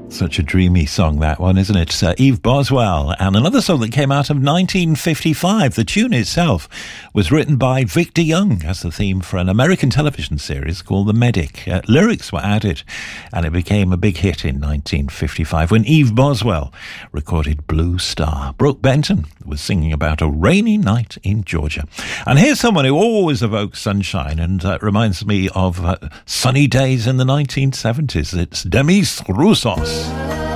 Such a dreamy song, that one, isn't it? Eve Boswell, and another song that came out of 1955. The tune itself was written by Victor Young as the theme for an American television series called The Medic. Lyrics were added, and it became a big hit in 1955 when Eve Boswell recorded Blue Star. Brooke Benton was singing about a rainy night in Georgia. And here's someone who always evokes sunshine and reminds me of sunny days in the 1970s. It's Demis Roussos.